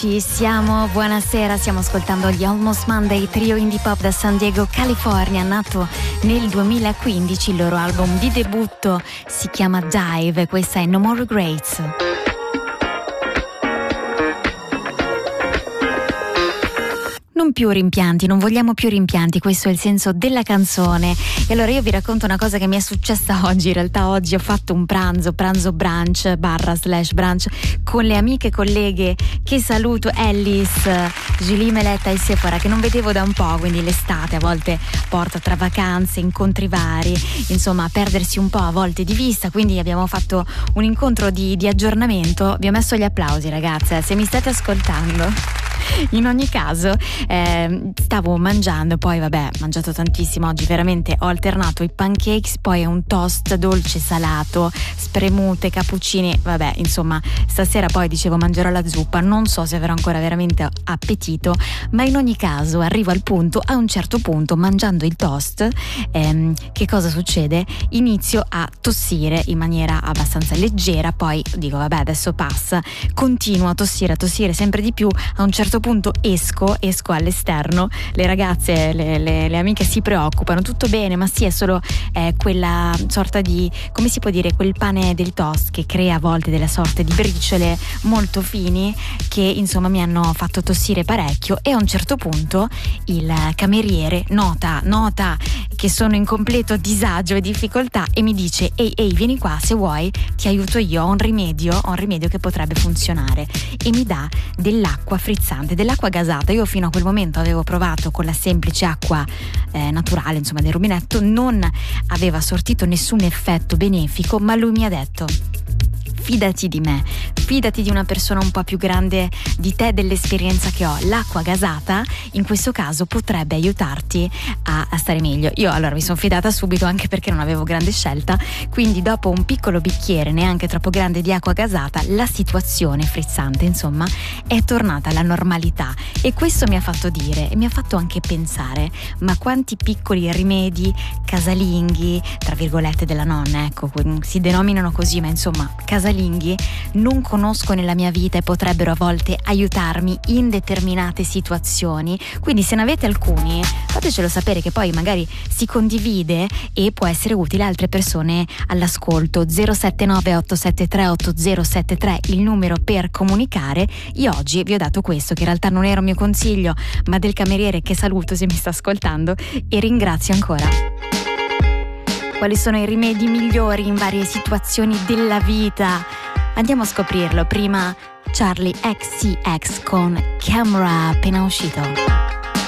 Ci siamo, buonasera, stiamo ascoltando gli Almost Monday, trio indie pop da San Diego, California, nato nel 2015, il loro album di debutto si chiama Dive, questa è No More Regrets. Non più rimpianti, non vogliamo più rimpianti, questo è il senso della canzone. E allora io vi racconto una cosa che mi è successa oggi. In realtà oggi ho fatto un pranzo brunch /brunch con le amiche e colleghe che saluto, Ellis, Julie, Meletta e Sephora, che non vedevo da un po', quindi l'estate a volte porta tra vacanze, incontri vari, insomma perdersi un po' a volte di vista, quindi abbiamo fatto un incontro di aggiornamento. Vi ho messo gli applausi, ragazze, se mi state ascoltando. In ogni caso stavo mangiando, poi vabbè, ho mangiato tantissimo oggi, veramente ho alternato i pancakes, poi un toast dolce salato, spremute, cappuccini, vabbè, insomma stasera poi dicevo mangerò la zuppa, non so se avrò ancora veramente appetito, ma in ogni caso arrivo al punto, a un certo punto mangiando il toast che cosa succede? Inizio a tossire in maniera abbastanza leggera, poi dico vabbè adesso passa, continuo a tossire sempre di più, a un certo punto esco all'esterno, le ragazze, le amiche si preoccupano, tutto bene, ma sì, è solo quella sorta di, come si può dire, quel pane del toast che crea a volte delle sorte di briciole molto fini che insomma mi hanno fatto tossire parecchio. E a un certo punto il cameriere nota che sono in completo disagio e difficoltà e mi dice ehi vieni qua, se vuoi ti aiuto io, ho un rimedio che potrebbe funzionare, e mi dà dell'acqua frizzante, dell'acqua gasata. Io fino a quel momento avevo provato con la semplice acqua naturale, insomma del rubinetto, non aveva sortito nessun effetto benefico, ma lui mi ha detto fidati di me, fidati di una persona un po' più grande di te, dell'esperienza che ho, l'acqua gasata in questo caso potrebbe aiutarti a stare meglio. Io allora mi sono fidata subito, anche perché non avevo grande scelta, quindi dopo un piccolo bicchiere neanche troppo grande di acqua gasata la situazione frizzante insomma è tornata alla normalità. E questo mi ha fatto dire e mi ha fatto anche pensare, ma quanti piccoli rimedi casalinghi tra virgolette della nonna, ecco, si denominano così, ma insomma casalinghi non conosco nella mia vita e potrebbero a volte aiutarmi in determinate situazioni. Quindi se ne avete alcuni fatecelo sapere, che poi magari si condivide e può essere utile a altre persone all'ascolto. 079 873 8073 il numero per comunicare. Io oggi vi ho dato questo, che in realtà non era un mio consiglio ma del cameriere, che saluto se mi sta ascoltando e ringrazio ancora. Quali sono i rimedi migliori in varie situazioni della vita? Andiamo a scoprirlo. Prima Charlie XCX con Camera, appena uscito.